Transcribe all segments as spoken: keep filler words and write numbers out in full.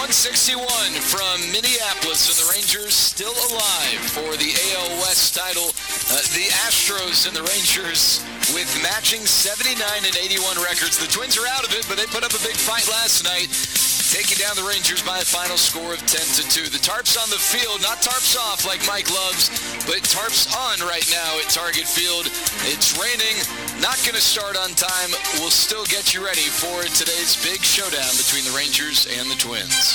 one sixty-one from Minneapolis, and the Rangers still alive for the A L West title. Uh, the Astros and the Rangers with matching seventy-nine and eighty-one records. The Twins are out of it, but they put up a big fight last night, taking down the Rangers by a final score of ten to two. The tarps on the field, not tarps off like Mike loves, but tarps on right now at Target Field. It's raining, not going to start on time. We'll still get you ready for today's big showdown between the Rangers and the Twins.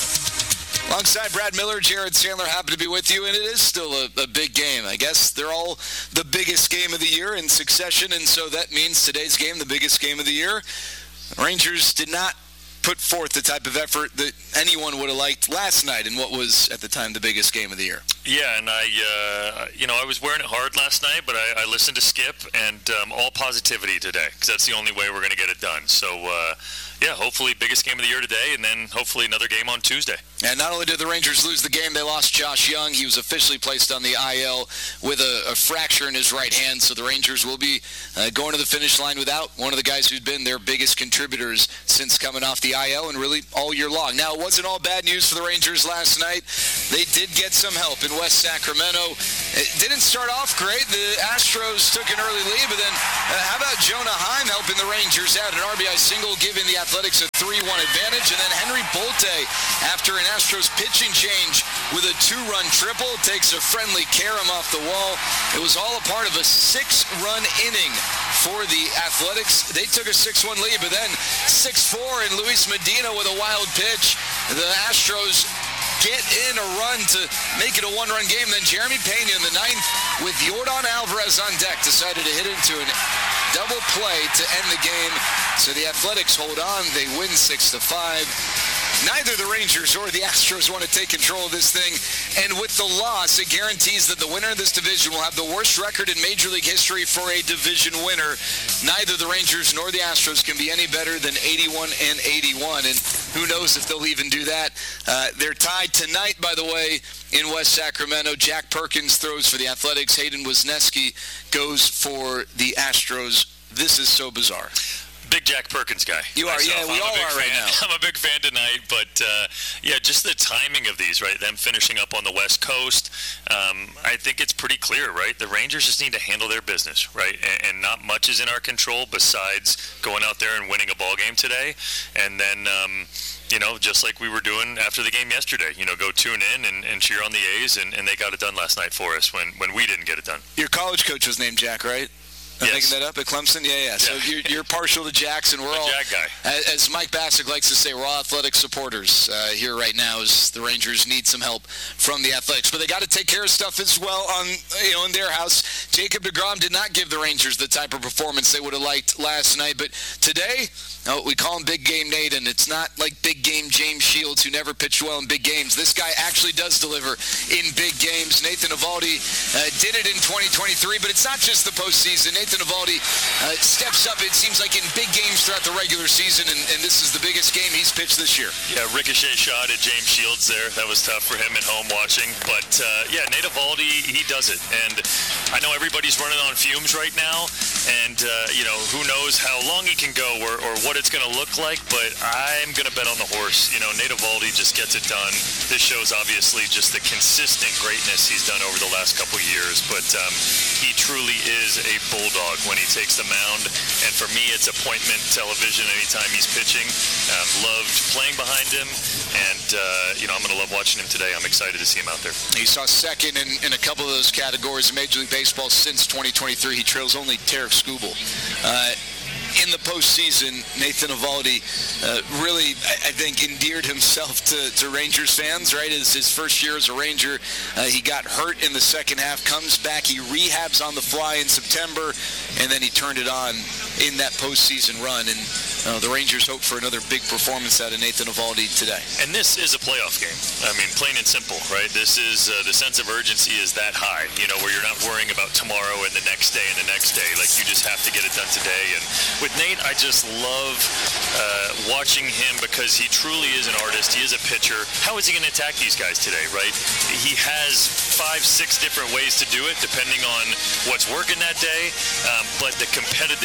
Alongside Brad Miller, Jared Sandler, happy to be with you, and it is still a, a big game. I guess they're all the biggest game of the year in succession, and so that means today's game, the biggest game of the year. Rangers did not put forth the type of effort that anyone would have liked last night in what was, at the time, the biggest game of the year. Yeah, and I, uh, you know, I was wearing it hard last night, but I, I listened to Skip, and um, all positivity today, because that's the only way we're going to get it done. So, uh, yeah, hopefully biggest game of the year today, and then hopefully another game on Tuesday. And not only did the Rangers lose the game, they lost Josh Young. He was officially placed on the I L with a, a fracture in his right hand, so the Rangers will be uh, going to the finish line without one of the guys who's been their biggest contributors since coming off the I L and really all year long. Now, it wasn't all bad news for the Rangers last night. They did get some help in West Sacramento. It didn't start off great. The Astros took an early lead, but then uh, how about Jonah Heim helping the Rangers out? An R B I single giving the Athletics a three one advantage, and then Henry Bolte, after an Astros pitching change with a two-run triple, takes a friendly carom off the wall. It was all a part of a six-run inning for the Athletics. They took a six one lead, but then six four and Luis Medina with a wild pitch. The Astros get in a run to make it a one-run game. Then Jeremy Pena in the ninth with Yordan Alvarez on deck decided to hit into a double play to end the game. So the Athletics hold on. They win six to five. Neither the Rangers or the Astros want to take control of this thing. And with the loss, it guarantees that the winner of this division will have the worst record in Major League history for a division winner. Neither the Rangers nor the Astros can be any better than eighty-one and eighty-one. And who knows if they'll even do that. Uh, they're tied tonight, by the way, in West Sacramento. Jack Perkins throws for the Athletics. Hayden Wisniewski goes for the Astros. This is so bizarre. Big Jack Perkins guy. You are, myself. yeah, we I'm all are fan. right now. I'm a big fan tonight, but uh, yeah, just the timing of these, right? Them finishing up on the West Coast. Um, I think it's pretty clear, right? The Rangers just need to handle their business, right? And, and not much is in our control besides going out there and winning a ball game today. And then, um, you know, just like we were doing after the game yesterday, you know, go tune in and, and cheer on the A's, and, and they got it done last night for us when, when we didn't get it done. Your college coach was named Jack, right? I'm yes. making that up at Clemson? Yeah, yeah. So yeah. you're, you're partial to Jackson. We're a all, Jack guy. As Mike Bassick likes to say, we're all athletic supporters uh, here right now as the Rangers need some help from the Athletics. But they got to take care of stuff as well on, you know, in their house. Jacob deGrom did not give the Rangers the type of performance they would have liked last night. But today, oh, we call him Big Game Nate, and it's not like Big Game James Shields, who never pitched well in big games. This guy actually does deliver in big games. Nathan Eovaldi uh, did it in twenty twenty-three, but it's not just the postseason. Nathan Eovaldi Uh, steps up, it seems like, in big games throughout the regular season, and, and this is the biggest game he's pitched this year. Yeah, ricochet shot at James Shields there. That was tough for him at home watching. But, uh, yeah, Nate Eovaldi, he does it. And I know everybody's running on fumes right now, and, uh, you know, who knows how long he can go or, or what it's going to look like, but I'm going to bet on the horse. You know, Nate Eovaldi just gets it done. This shows, obviously, just the consistent greatness he's done over the last couple years, but um, he truly is a bulldog when he takes the mound, and for me, it's appointment television anytime he's pitching. Um, loved playing behind him, and uh, you know, I'm going to love watching him today. I'm excited to see him out there. He saw second in, in a couple of those categories in Major League Baseball since twenty twenty-three. He trails only Tarek Skubal. Uh, in the postseason, Nathan Eovaldi uh, really, I, I think, endeared himself to, to Rangers fans, right? It's his first year as a Ranger. Uh, he got hurt in the second half, comes back, he rehabs on the fly in September, and then he turned it on in that postseason run. And uh, the Rangers hope for another big performance out of Nathan Eovaldi today. And this is a playoff game. I mean, plain and simple, right? This is, uh, the sense of urgency is that high, you know, where you're not worrying about tomorrow and the next day and the next day. Like, you just have to get it done today. And with Nate, I just love uh, watching him because he truly is an artist. He is a pitcher. How is he going to attack these guys today, right? He has five, six different ways to do it, depending on what's working that day. Um, but the competitiveness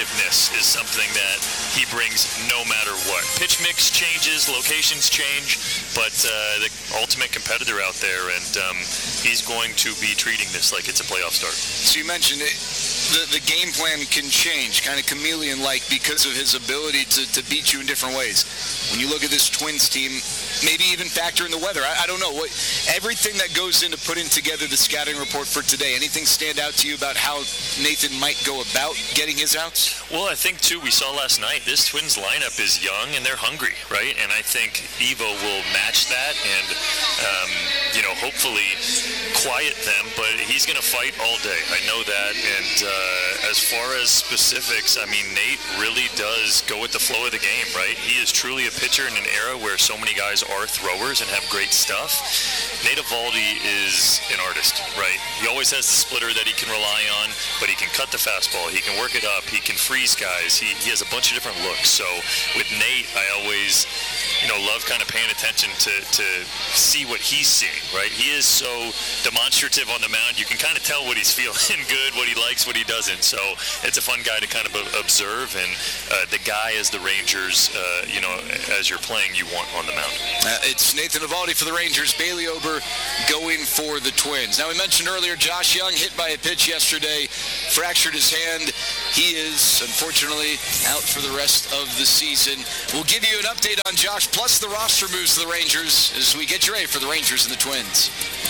is, is something that he brings no matter what. Pitch mix changes, locations change, but uh, the ultimate competitor out there, and um, he's going to be treating this like it's a playoff start. So you mentioned it. The, the game plan can change, kind of chameleon-like, because of his ability to, to beat you in different ways. When you look at this Twins team, maybe even factor in the weather. I, I don't know. What everything that goes into putting together the scouting report for today, anything stand out to you about how Nathan might go about getting his outs? Well, I think, too, we saw last night, this Twins lineup is young and they're hungry, right? And I think Evo will match that and, um, you know, hopefully quiet them, but he's going to fight all day. I know that, and uh, as far as specifics, I mean, Nate really does go with the flow of the game, right? He is truly a pitcher in an era where so many guys are throwers and have great stuff. Nate Eovaldi is an artist, right? He always has the splitter that he can rely on, but he can cut the fastball, he can work it up, he can freeze guys, he, he has a bunch of different looks. So with Nate, I always, you know, love kind of paying attention to, to see what he's seeing, right? He is so demonstrative on the mound. You can kind of tell what he's feeling good, what he likes, what he doesn't. So it's a fun guy to kind of observe, and uh, the guy as the Rangers, uh, you know, as you're playing, you want on the mound. Uh, it's Nathan Eovaldi for the Rangers, Bailey Ober going for the Twins. Now, we mentioned earlier Josh Young hit by a pitch yesterday, fractured his hand. He is, unfortunately, out for the rest of the season. We'll give you an update on Josh, plus the roster moves to the Rangers as we get you ready for the Rangers and the Twins.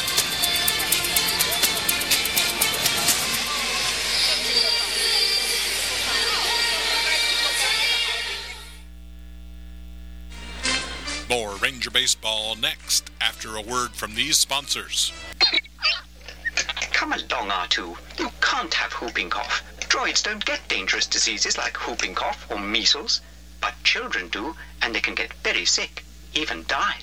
More Ranger Baseball next, after a word from these sponsors. Come along, R two. You can't have whooping cough. Droids don't get dangerous diseases like whooping cough or measles, but children do, and they can get very sick, even die.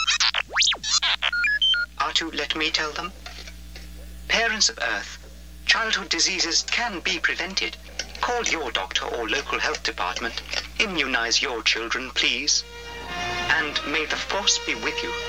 R two, let me tell them. Parents of Earth, childhood diseases can be prevented. Call your doctor or local health department. Immunize your children, please. And may the Force be with you.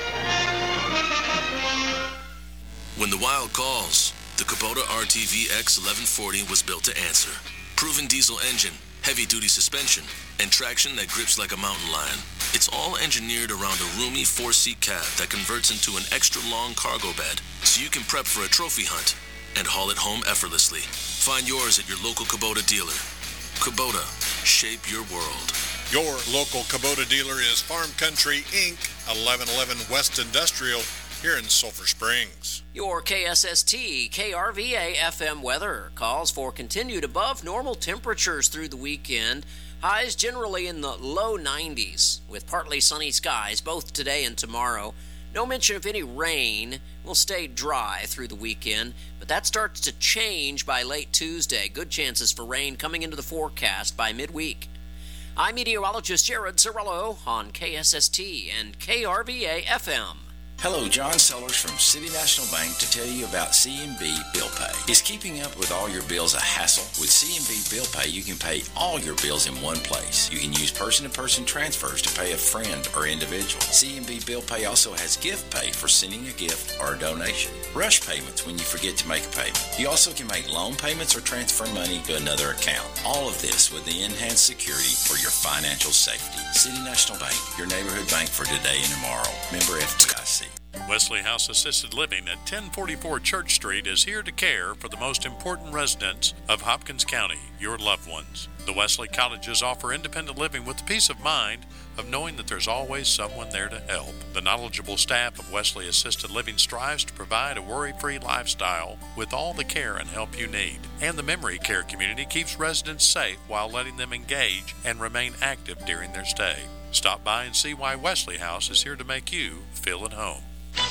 When the wild calls, the Kubota R T V X eleven forty was built to answer. Proven diesel engine, heavy-duty suspension, and traction that grips like a mountain lion. It's all engineered around a roomy four-seat cab that converts into an extra-long cargo bed, so you can prep for a trophy hunt and haul it home effortlessly. Find yours at your local Kubota dealer. Kubota, shape your world. Your local Kubota dealer is Farm Country, Incorporated, eleven eleven West Industrial, here in Sulphur Springs. Your K S S T K R V A F M weather calls for continued above normal temperatures through the weekend. Highs generally in the low nineties, with partly sunny skies both today and tomorrow. No mention of any rain. Will stay dry through the weekend, but that starts to change by late Tuesday. Good chances for rain coming into the forecast by midweek. I'm meteorologist Jared Cirillo on K S S T and K R V A F M. Hello, John Sellers from City National Bank to tell you about C and B Bill Pay. Is keeping up with all your bills a hassle? With C and B Bill Pay, you can pay all your bills in one place. You can use person-to-person transfers to pay a friend or individual. C and B Bill Pay also has gift pay for sending a gift or a donation. Rush payments when you forget to make a payment. You also can make loan payments or transfer money to another account. All of this with the enhanced security for your financial safety. City National Bank, your neighborhood bank for today and tomorrow. Member F D I C. Wesley House Assisted Living at ten forty-four Church Street is here to care for the most important residents of Hopkins County, your loved ones. The Wesley Cottages offer independent living with the peace of mind of knowing that there's always someone there to help. The knowledgeable staff of Wesley Assisted Living strives to provide a worry-free lifestyle with all the care and help you need. And the memory care community keeps residents safe while letting them engage and remain active during their stay. Stop by and see why Wesley House is here to make you feel at home.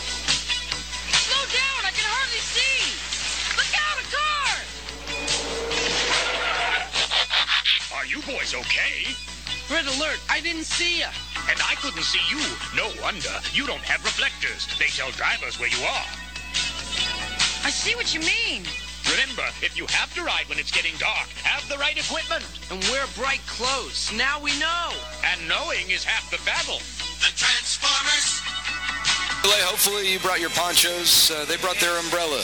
Slow down! I can hardly see! Look out, a car! Are you boys okay? Red alert! I didn't see you! And I couldn't see you. No wonder. You don't have reflectors. They tell drivers where you are. I see what you mean. Remember, if you have to ride when it's getting dark, have the right equipment. And wear bright clothes. Now we know. And knowing is half the battle. The Transformers. Hopefully you brought your ponchos. Uh, they brought their umbrella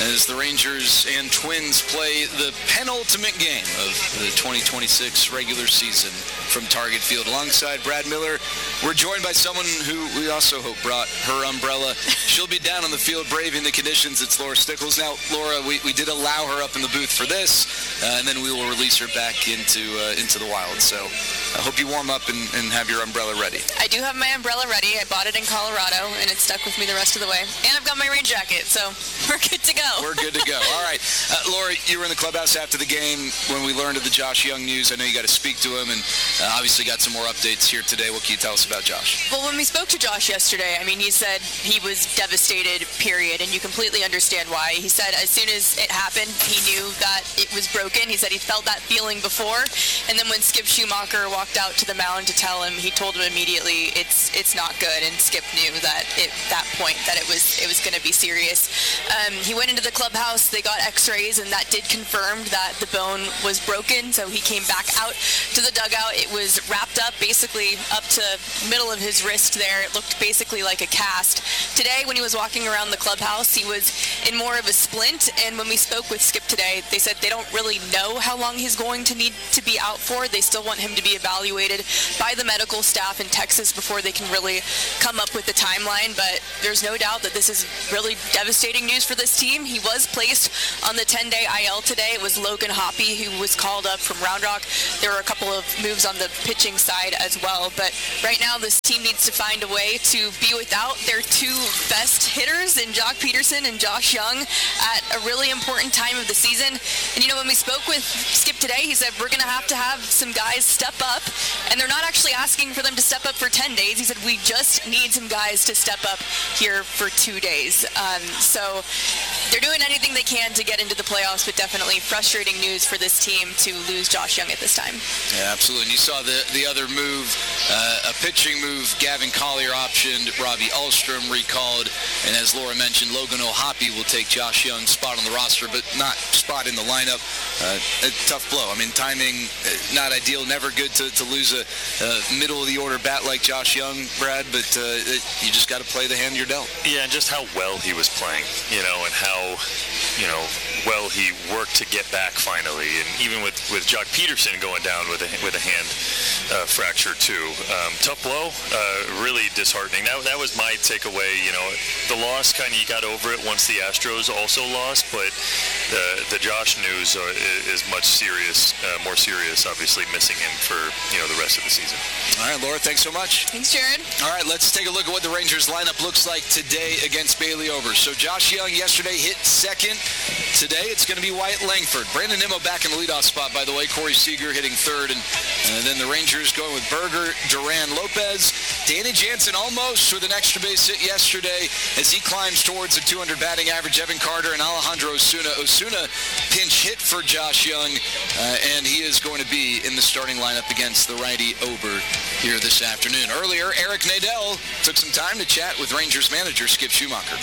as the Rangers and Twins play the penultimate game of the twenty twenty-six regular season from Target Field. Alongside Brad Miller, we're joined by someone who we also hope brought her umbrella. She'll be down on the field braving the conditions. It's Laura Stickles. Now, Laura, we, we did allow her up in the booth for this, uh, and then we will release her back into uh, into the wild. So I hope you warm up and, and have your umbrella ready. I do have my umbrella ready. I bought it in Colorado, and it stuck with me the rest of the way. And I've got my rain jacket, so we're good to go. We're good to go. All right. Uh, Laura, you were in the clubhouse after the game when we learned of the Josh Young news. I know you got to speak to him, and uh, obviously got some more updates here today. What can you tell us about Josh? Well, when we spoke to Josh yesterday, I mean, he said he was devastated, period, and you completely understand why. He said as soon as it happened, he knew that it was broken. He said he felt that feeling before, and then when Skip Schumacher walked out to the mound to tell him, he told him immediately it's it's not good, and Skip knew that at that point that it was it was going to be serious. Um, he went into the clubhouse, they got x-rays, and that did confirm that the bone was broken, so he came back out to the dugout. It was wrapped up basically up to middle of his wrist there. It looked basically like a cast. Today, when he was walking around the clubhouse, he was in more of a splint, and when we spoke with Skip today, they said they don't really know how long he's going to need to be out for. They still want him to be evaluated by the medical staff in Texas before they can really come up with the timeline, but there's no doubt that this is really devastating news for this team. He was placed on the ten-day I L today. It was Logan Hoppe who was called up from Round Rock. There were a couple of moves on the pitching side as well, but right now this team needs to find a way to be without their two best hitters in Jock Peterson and Josh Young at a really important time of the season. And you know, when we spoke with Skip today, he said we're going to have to have some guys step up, and they're not actually asking for them to step up for ten days. He said we just need some guys to step up here for two days. Um, so they're doing anything they can to get into the playoffs, but definitely frustrating news for this team to lose Josh Young at this time. Yeah, absolutely. And you saw the, the other move, uh, a pitching move, Gavin Collier optioned, Robbie Ullstrom recalled, and as Laura mentioned, Logan O'Hoppe will take Josh Young's spot on the roster, but not spot in the lineup. Uh, a tough blow. I mean, timing, uh, not ideal, never good to, to lose a uh, middle-of-the-order bat like Josh Young, Brad, but uh, it, you just got to play the hand you're dealt. Yeah, and just how well he was playing, you know, and how, you know, well he worked to get back finally. And even with, with Jock Peterson going down with a, with a hand uh, fracture, too. Um, tough blow, uh, really disheartening. That, that was my takeaway, you know. The loss, kind of, you got over it once the Astros also lost, but the, the Josh news are, is much serious, uh, more serious, obviously, missing him for, you know, the rest of the season. All right, Laura, thanks so much. Thanks, Jared. All right, let's take a look at what the Rangers lineup looks like today against Bailey Overs. So Josh Young yesterday hit second. Today it's going to be Wyatt Langford. Brandon Nimmo back in the leadoff spot, by the way. Corey Seager hitting third. And, and then the Rangers going with Berger, Duran, Lopez. Danny Jansen almost with an extra base hit yesterday as he climbs towards a two hundred batting average. Evan Carter and Alejandro Osuna. Osuna pinch hit for Josh Young, uh, and he is going to be in the starting lineup against the righty Ober here this afternoon. Earlier, Eric Nadel took some time to chat with Rangers manager Skip Schumacher.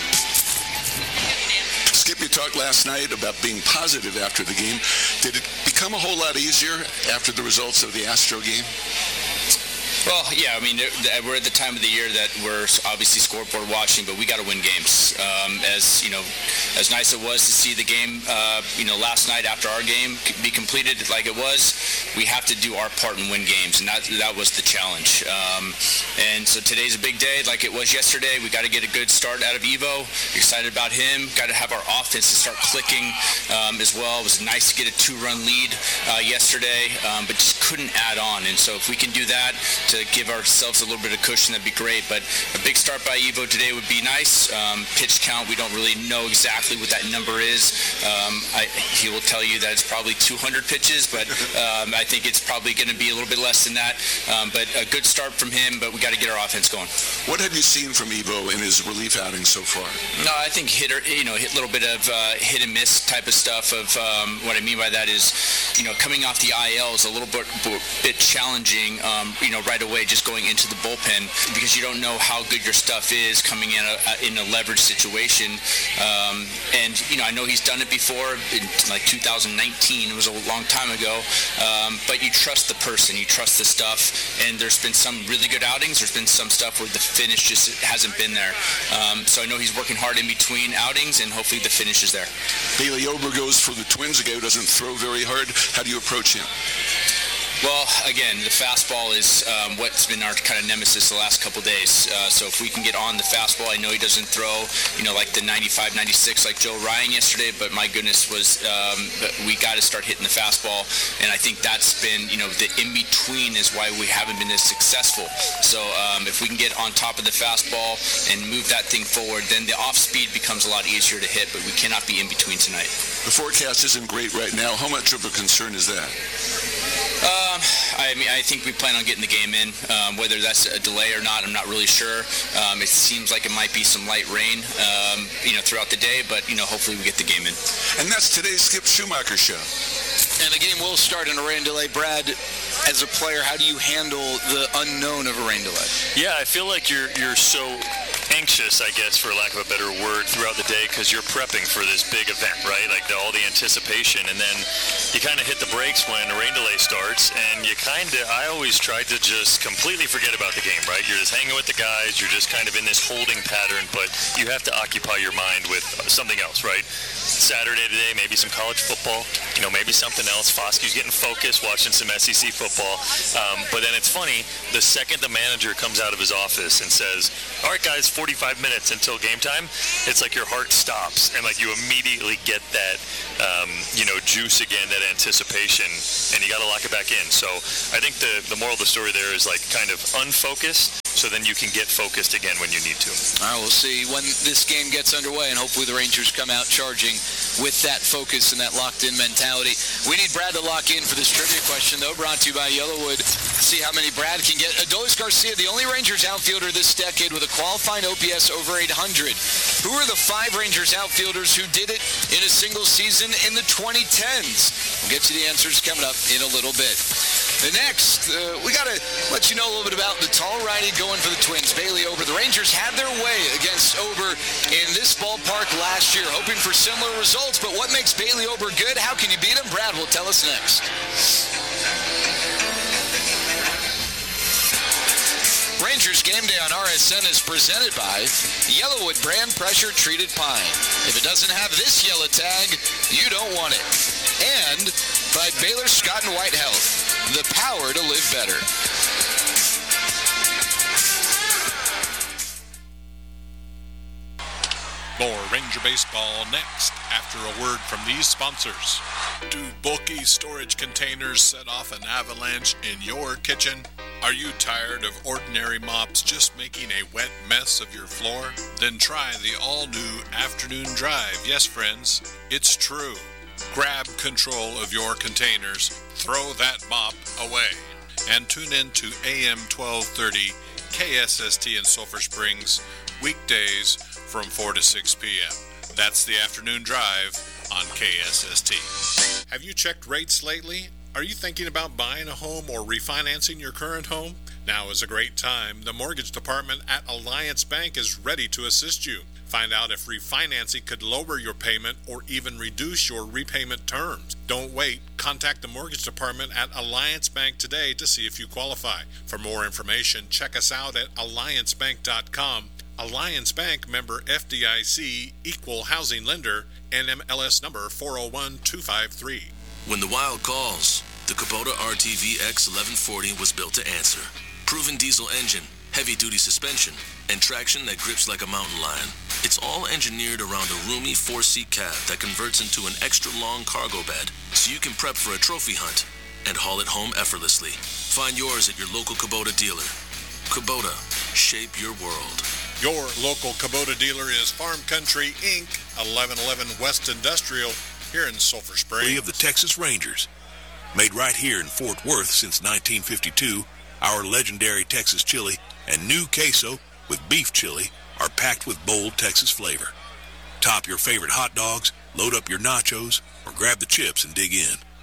Skip, you talked last night about being positive after the game. Did it become a whole lot easier after the results of the Astro game? Well, yeah, I mean, we're at the time of the year that we're obviously scoreboard watching, but we got to win games. Um, as, you know, as nice it was to see the game, uh, you know, last night after our game be completed like it was, we have to do our part and win games, and that that was the challenge. Um, and so today's a big day like it was yesterday. We got to get a good start out of Evo. Excited about him. Got to have our offense to start clicking um, as well. It was nice to get a two-run lead uh, yesterday, um, but just couldn't add on. And so if we can do that, to give ourselves a little bit of cushion, that'd be great. But a big start by Evo today would be nice. Um, pitch count, we don't really know exactly what that number is. Um, I, he will tell you that it's probably two hundred pitches, but um, I think it's probably going to be a little bit less than that. Um, but a good start from him, but we got to get our offense going. What have you seen from Evo in his relief outing so far? No, I think hit, you know, hit a little bit of uh, hit and miss type of stuff. Of um, what I mean by that is, you know, coming off the I L is a little bit, bit challenging, um, you know, right away just going into the bullpen because you don't know how good your stuff is coming in a, in a leverage situation. Um, and, you know, I know he's done it before in like two thousand nineteen. It was a long time ago. Um, but you trust the person. You trust the stuff. And there's been some really good outings. There's been some stuff where the finish just hasn't been there. Um, so I know he's working hard in between outings, and hopefully the finish is there. Bailey Ober goes for the Twins. A guy who doesn't throw very hard. How do you approach him? Well, again, the fastball is um, what's been our kind of nemesis the last couple days. Uh, so if we can get on the fastball, I know he doesn't throw, you know, like the ninety-five, ninety-six like Joe Ryan yesterday, but my goodness was um, we got to start hitting the fastball. And I think that's been, you know, the in-between is why we haven't been as successful. So um, if we can get on top of the fastball and move that thing forward, then the off-speed becomes a lot easier to hit, but we cannot be in between tonight. The forecast isn't great right now. How much of a concern is that? Um, I mean, I think we plan on getting the game in. Um, whether that's a delay or not, I'm not really sure. Um, it seems like it might be some light rain, um, you know, throughout the day, but, you know, hopefully we get the game in. And that's today's Skip Schumacher Show. And the game will start in a rain delay. Brad, as a player, how do you handle the unknown of a rain delay? Yeah, I feel like you're you're so anxious, I guess, for lack of a better word, throughout the day because you're prepping for this big event, right? Like the, all the anticipation, and then you kind of hit the brakes when a rain delay starts, and you kind of, I always try to just completely forget about the game, right? You're just hanging with the guys, you're just kind of in this holding pattern, but you have to occupy your mind with something else, right? Saturday today, maybe some college football, you know, maybe something else. Foskey's getting focused, watching some S E C football. Um, but then it's funny, the second the manager comes out of his office and says, all right, guys, forty-five minutes until game time, it's like your heart stops, and like you immediately get that, um, you know, juice again, that anticipation, and you got to lock it back in. So I think the, the moral of the story there is like kind of unfocused, so then you can get focused again when you need to. All right, we'll see when this game gets underway, and hopefully the Rangers come out charging with that focus and that locked-in mentality. We need Brad to lock in for this trivia question, though, brought to you by Yellowwood. See how many Brad can get. Adolis Garcia, the only Rangers outfielder this decade with a qualifying O P S over eight hundred. Who are the five Rangers outfielders who did it in a single season in the twenty tens? We'll get you the answers coming up in a little bit. The next, uh, we got to let you know a little bit about the tall righty going for the Twins, Bailey Ober. The Rangers had their way against Ober in this ballpark last year, hoping for similar results. But what makes Bailey Ober good? How can you beat him? Brad will tell us next. Rangers Game Day on R S N is presented by Yellowwood brand pressure treated pine. If it doesn't have this yellow tag, you don't want it. And by Baylor Scott and White Health, the power to live better. More Ranger Baseball next after a word from these sponsors. Do bulky storage containers set off an avalanche in your kitchen? Are you tired of ordinary mops just making a wet mess of your floor? Then try the all-new Afternoon Drive. Yes, friends, it's true. Grab control of your containers, throw that mop away, and tune in to A M twelve thirty K S S T in Sulphur Springs, weekdays from four to six p.m. That's the Afternoon Drive on K S S T. Have you checked rates lately? Are you thinking about buying a home or refinancing your current home? Now is a great time. The mortgage department at Alliance Bank is ready to assist you. Find out if refinancing could lower your payment or even reduce your repayment terms. Don't wait. Contact the mortgage department at Alliance Bank today to see if you qualify. For more information, check us out at alliance bank dot com. Alliance Bank, member F D I C, equal housing lender, N M L S number four oh one two five three. When the Wild calls, the Kubota R T V X eleven forty was built to answer. Proven diesel engine, heavy-duty suspension, and traction that grips like a mountain lion. It's all engineered around a roomy four-seat cab that converts into an extra-long cargo bed, so you can prep for a trophy hunt and haul it home effortlessly. Find yours at your local Kubota dealer. Kubota, shape your world. Your local Kubota dealer is Farm Country, Incorporated, eleven eleven West Industrial, here in Sulphur Springs. Three of the Texas Rangers. Made right here in Fort Worth since nineteen fifty-two, our legendary Texas chili and new queso with beef chili are packed with bold Texas flavor. Top your favorite hot dogs, load up your nachos, or grab the chips and dig in.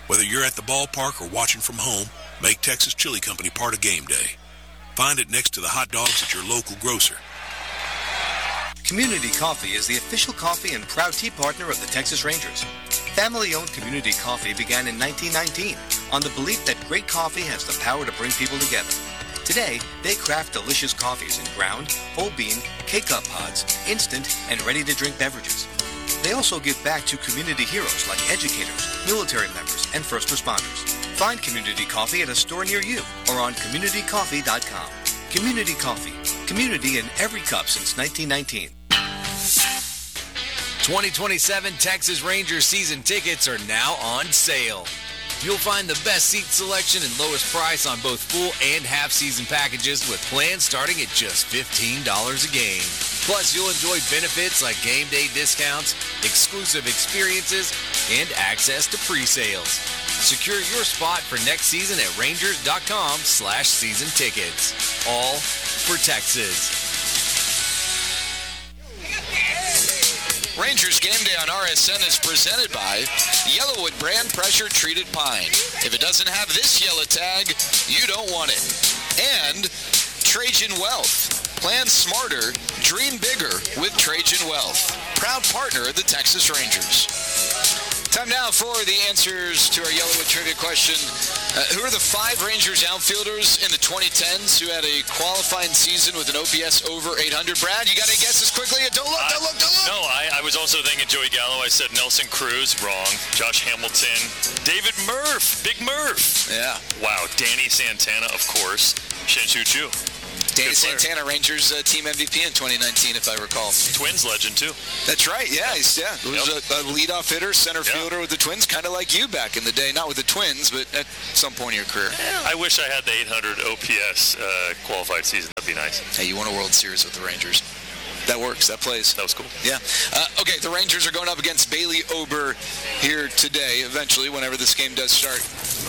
Whether you're at the ballpark or watching from home, make Texas Chili Company part of game day. Find it next to the hot dogs at your local grocer. Community Coffee is the official coffee and proud tea partner of the Texas Rangers. Family-owned Community Coffee began in nineteen nineteen on the belief that great coffee has the power to bring people together. Today, they craft delicious coffees in ground, whole bean, K-Cup pods, instant, and ready-to-drink beverages. They also give back to community heroes like educators, military members, and first responders. Find Community Coffee at a store near you or on community coffee dot com. Community Coffee. Community in every cup since nineteen nineteen. twenty twenty-seven Texas Rangers season tickets are now on sale. You'll find the best seat selection and lowest price on both full and half-season packages with plans starting at just fifteen dollars a game. Plus, you'll enjoy benefits like game day discounts, exclusive experiences, and access to pre-sales. Secure your spot for next season at rangers.com slash season tickets. All for Texas. Rangers Game Day on R S N is presented by Yellowwood brand pressure treated pine. If it doesn't have this yellow tag, you don't want it. And Trajan Wealth. Plan smarter, dream bigger with Trajan Wealth. Proud partner of the Texas Rangers. Time now for the answers to our Yellowwood trivia question. Uh, who are the five Rangers outfielders in the twenty tens who had a qualifying season with an O P S over eight hundred? Brad, you got to guess as quickly. Don't look, don't look, don't look. No, I, I was also thinking Joey Gallo. I said Nelson Cruz. Wrong. Josh Hamilton. David Murph. Big Murph. Yeah. Wow. Danny Santana, of course. Shin-Chu Chu. Danny Santana, Rangers uh, team M V P in twenty nineteen, if I recall. Twins legend, too. That's right, yeah. He's, yeah. He was Yep. a, a leadoff hitter, center Yep. fielder with the Twins, kind of like you back in the day. Not with the Twins, but at some point in your career. I wish I had the eight hundred O P S uh, qualified season. That'd be nice. Hey, you won a World Series with the Rangers. That works. That plays. That was cool. Yeah. Uh, okay, the Rangers are going up against Bailey Ober here today, eventually, whenever this game does start.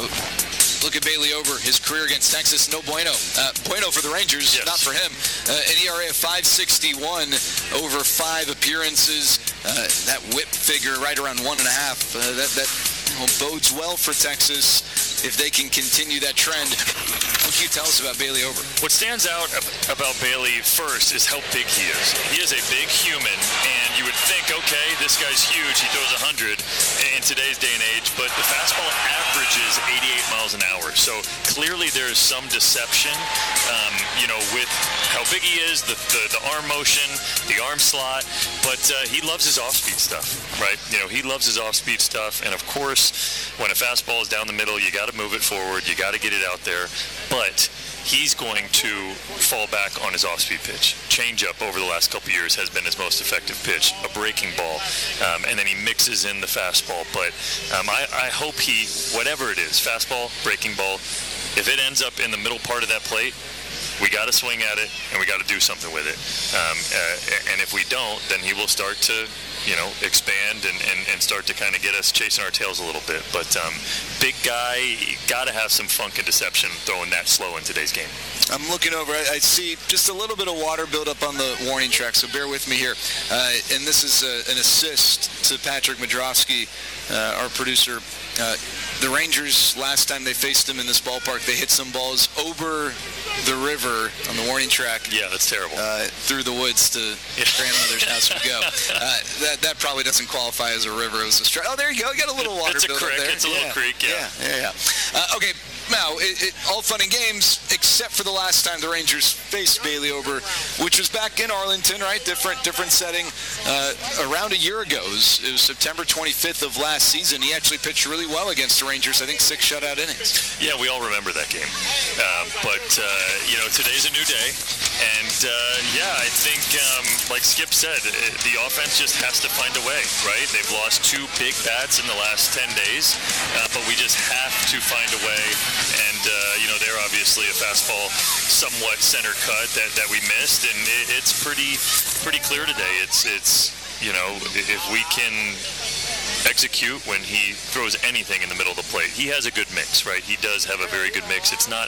Look at Bailey Ober, his career against Texas, no bueno. Uh, bueno for the Rangers, yes. Not for him. Uh, an E R A of five sixty-one over five appearances. Uh, that whip figure right around one and a half. Uh, that that well, bodes well for Texas if they can continue that trend. What can you tell us about Bailey Ober? What stands out about Bailey first is how big he is. He is a big human, and you would think, okay, this guy's huge. He throws one hundred in today's day and age, but the fastball averages eighty-eight miles an hour. So clearly there is some deception, um, you know, with how big he is, the, the, the arm motion, the arm slot, but uh, he loves his off-speed stuff, right? You know, he loves his off-speed stuff, and of course, when a fastball is down the middle, you got to move it forward, you got to get it out there, but he's going to fall back on his off-speed pitch. Changeup over the last couple years has been his most effective pitch, a breaking ball, um, and then he mixes in the fastball. But um, I, I hope he, whatever it is, fastball, breaking ball, if it ends up in the middle part of that plate, we got to swing at it, and we got to do something with it. Um, uh, and if we don't, then he will start to, you know, expand and, and, and start to kind of get us chasing our tails a little bit. But um, big guy, got to have some funk and deception throwing that slow in today's game. I'm looking over. I, I see just a little bit of water build up on the warning track, so bear with me here. Uh, and this is a, an assist to Patrick Madrowski, uh, our producer. Uh, the Rangers, last time they faced him in this ballpark, they hit some balls over the river on the warning track. Yeah, that's terrible. Uh, through the woods to yeah. grandmother's house we go. Uh, that that probably doesn't qualify as a river. It was a stretch. Oh, there you go. You got a little water it's build a creek. up there. It's a yeah. little creek, yeah. Yeah, yeah, yeah. Uh, okay, now, it, it, all fun and games, except for the last time the Rangers faced Bailey Ober, which was back in Arlington, right? Different different setting. Uh, around a year ago, it was, it was September twenty-fifth of last season. He actually pitched really well against the Rangers, I think six shutout innings. Yeah, we all remember that game. Uh, but, uh, you know, today's a new day. And, uh, yeah, I think, um, like Skip said, it, the offense just has to find a way, right? They've lost two big bats in the last ten days, uh, but we just have to find a way. And, uh, you know, they're obviously a fastball somewhat center cut that, that we missed, and it, it's pretty pretty clear today. It's, it's you know, if we can execute when he throws anything in the middle of the plate. He has a good mix, right? He does have a very good mix. It's not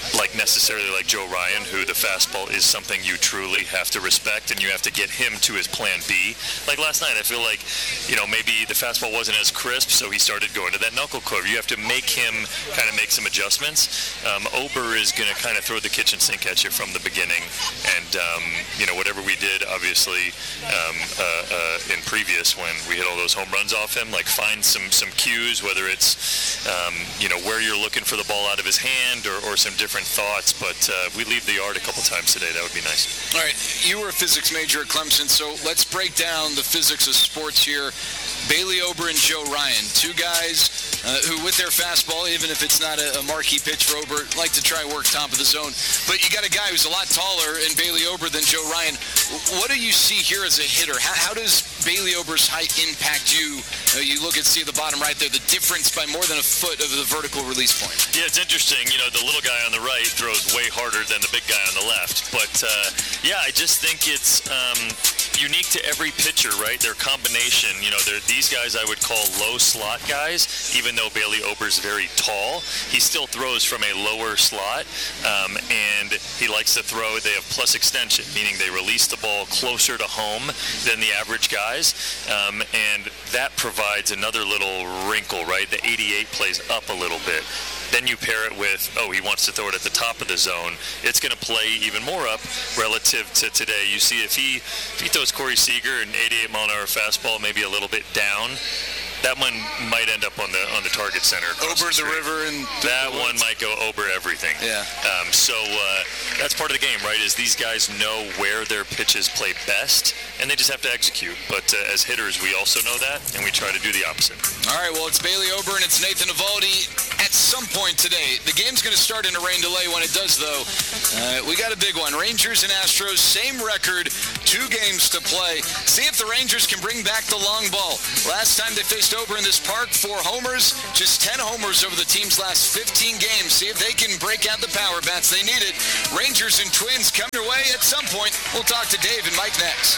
like necessarily like Joe Ryan, who the fastball is something you truly have to respect, and you have to get him to his plan B. Like last night, I feel like, you know, maybe the fastball wasn't as crisp, so he started going to that knuckle curve. You have to make him kind of make some adjustments. Um, Ober is going to kind of throw the kitchen sink at you from the beginning, and um, you know, whatever we did, obviously, um, uh, uh, in previous when we hit all those home runs off him, like find some some cues, whether it's um, you know, where you're looking for the ball out of his hand, or, or some different thoughts. But uh, we leave the yard a couple times today. That would be nice. All right, you were a physics major at Clemson, so let's break down the physics of sports here. Bailey Ober and Joe Ryan, two guys uh, who, with their fastball, even if it's not a, a marquee pitch for Ober, like to try work top of the zone. But you got a guy who's a lot taller in Bailey Ober than Joe Ryan. What do you see here as a hitter? How, how does Bailey Ober's height impact you? Uh, you look at, see the bottom right there, the difference by more than a foot of the vertical release point. Yeah, it's interesting. You know, the little guy on the right throws way harder than the big guy on the left. But, uh, yeah, I just think it's um, unique to every pitcher, right? Their combination. You know, these guys I would call low slot guys. Even though Bailey Ober's very tall, he still throws from a lower slot. Um, and he likes to throw, they have plus extension, meaning they release the ball closer to home than the average guys. Um, and that provides another little wrinkle, right? The eighty-eight plays up a little bit. Then you pair it with, oh, he wants to throw it at the top of the zone. It's going to play even more up relative to today. You see, if he if he throws Corey Seager an eighty-eight mile an hour fastball, maybe a little bit down, that one might end up on the on the target center. Ober the, the river, and that one might go Ober everything. Yeah. Um, so uh, that's part of the game, right? Is these guys know where their pitches play best, and they just have to execute. But uh, as hitters, we also know that, and we try to do the opposite. All right. Well, it's Bailey Ober and it's Nathan Eovaldi. At some point today, the game's going to start in a rain delay. When it does, though, uh, we got a big one. Rangers and Astros, same record, two games to play. See if the Rangers can bring back the long ball. Last time they faced Ober in this park, four homers, just ten homers over the team's last fifteen games. See if they can break out the power bats they needed. Rangers and Twins come your way at some point. We'll talk to Dave and Mike next.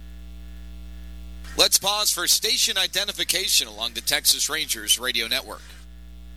Let's pause for station identification along the Texas Rangers radio network.